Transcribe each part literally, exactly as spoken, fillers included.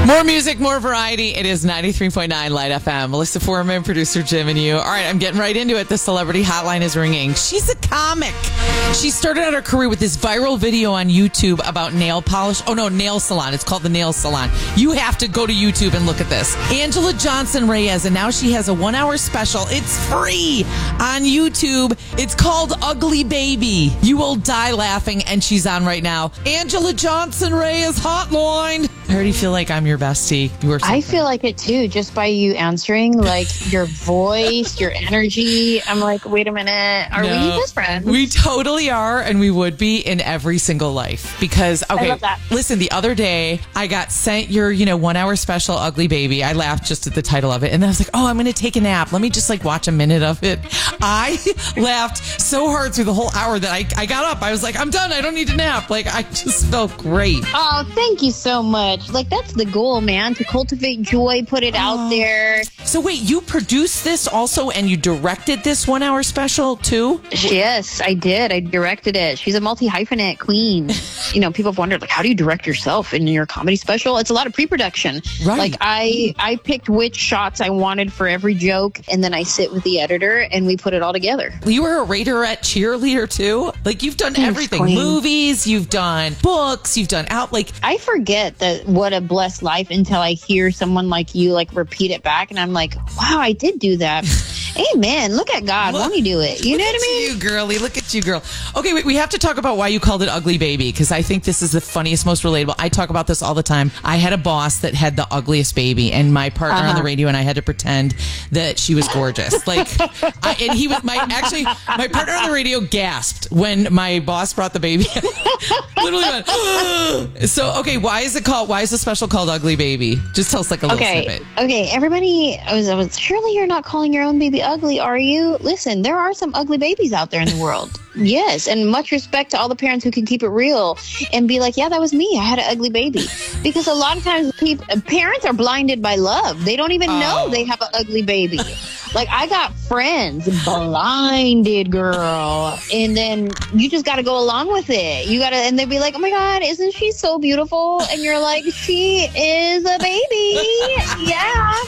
More music, more variety. It is ninety-three point nine Light F M. Melissa Foreman, producer Jim and you. All right, I'm getting right into it. The celebrity hotline is ringing. She's a comic. She started out her career with this viral video on YouTube about nail polish. Oh, no, nail salon. It's called The Nail Salon. You have to go to YouTube and look at this. Angela Johnson Reyes, and now she has a one-hour special. It's free on YouTube. It's called Ugly Baby. You will die laughing, and she's on right now. Angela Johnson Reyes Hotline. I already feel like I'm your bestie. You were. I feel like it too, just by you answering, like your voice, your energy. I'm like, wait a minute, are No, we best friends? We totally are, and we would be in every single life. Because, okay, I love that. Listen, the other day I got sent your, you know, one hour special, Ugly Baby. I laughed just at the title of it, and then I was like, oh, I'm going to take a nap. Let me just like watch a minute of it. I laughed so hard through the whole hour that I, I got up. I was like, I'm done. I don't need to nap. Like, I just felt great. Oh, thank you so much. Like, that's the goal, man, to cultivate joy, put it out there. So wait, you produced this also, and you directed this one hour special too? Yes, I did. I directed it. She's a multi-hyphenate queen. You know, people have wondered, like, how do you direct yourself in your comedy special? It's a lot of pre-production. Right. Like, I, I picked which shots I wanted for every joke, and then I sit with the editor, and we put it all together. You were a Raiderette cheerleader too? Like, you've done Thanks, everything. queen. Movies, you've done books, you've done out, like... I forget that what a blessed life until I hear someone like you like repeat it back, and I'm like, wow, I did do that. Amen. Look at God. Look- Won't he do it? You know Look what I mean? at you, girly. Look at you, girl. Okay, wait, we have to talk about why you called it Ugly Baby, because I think this is the funniest, most relatable. I talk about this all the time. I had a boss that had the ugliest baby, and my partner Uh-huh. on the radio and I had to pretend that she was gorgeous. Like, I, and he was my actually my partner on the radio gasped when my boss brought the baby. Literally went. So, okay, why is it called? Why is the special called Ugly Baby? Just tell us like a little Okay. snippet. Okay. Everybody, I was, I was, surely you're not calling your own baby ugly, are you? Listen, there are some ugly babies out there in the world. Yes. And much respect to all the parents who can keep it real and be like, yeah, that was me. I had an ugly baby. Because a lot of times people, parents are blinded by love. They don't even know Oh. they have an ugly baby. Like, I got friends, blinded girl. And then you just got to go along with it. You got to, and they'd be like, oh my God, isn't she so beautiful? And you're like, she is a baby. Yeah.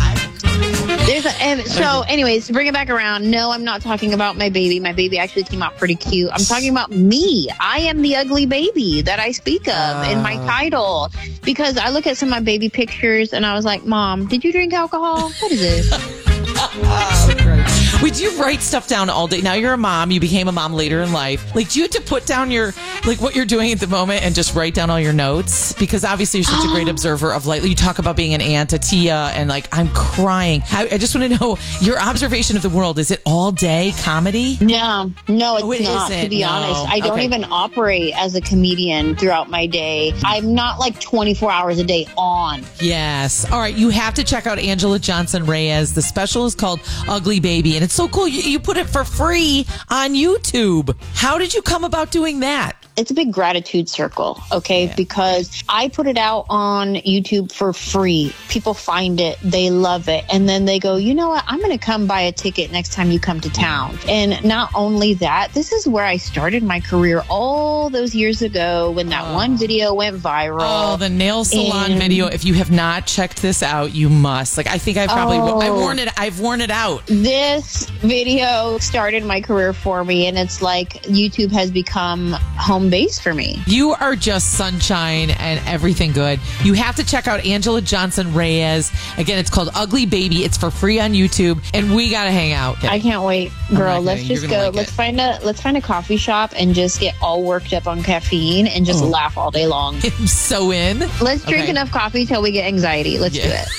There's a, and so anyways, to bring it back around, no, I'm not talking about my baby. My baby actually came out pretty cute. I'm talking about me. I am the ugly baby that I speak of in my title, because I look at some of my baby pictures and I was like, Mom, did you drink alcohol? What is this? Oh, great. Would you write stuff down all day? Now you're a mom. You became a mom later in life. Like, do you have to put down your, like, what you're doing at the moment and just write down all your notes? Because obviously you're such a great observer of, like, you talk about being an aunt, a Tia, and, like, I'm crying. How, I just want to know your observation of the world. Is it all day comedy? No, no, it's Oh, it not, isn't. to be No. honest. I don't Okay. even operate as a comedian throughout my day. I'm not like twenty-four hours a day on. Yes. All right. You have to check out Angela Johnson Reyes. The special is called Ugly Baby, and it's so cool. You, you put it for free on YouTube. How did you come about doing that? It's a big gratitude circle, okay? Yeah. Because I put it out on YouTube for free. People find it, they love it, and then they go, you know what? I'm going to come buy a ticket next time you come to town. And not only that, this is where I started my career all those years ago when that Oh. one video went viral. Oh, the nail salon And- video. If you have not checked this out, you must. Like, I think I probably, Oh. I've worn it, I've worn it out. This video started my career for me, and it's like YouTube has become home base for me. You are just sunshine and everything good. You have to check out Angela Johnson Reyes. Again, it's called Ugly Baby. It's for free on YouTube, and we got to hang out. I can't wait, girl. not Let's kidding. You're just gonna go. like let's it. find a let's find a coffee shop and just get all worked up on caffeine and just Oh. laugh all day long. I'm so in. Let's drink Okay. enough coffee till we get anxiety. Let's Yeah. do it.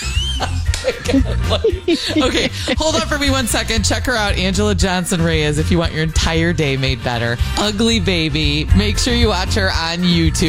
Okay, hold on for me one second. Check her out, Angela Johnson Reyes, if you want your entire day made better. Ugly Baby. Make sure you watch her on YouTube.